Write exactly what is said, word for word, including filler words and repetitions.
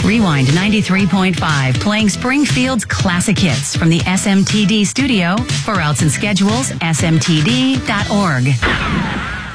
Rewind ninety-three point five, playing Springfield's classic hits from the S M T D studio. For routes and schedules, S M T D dot org.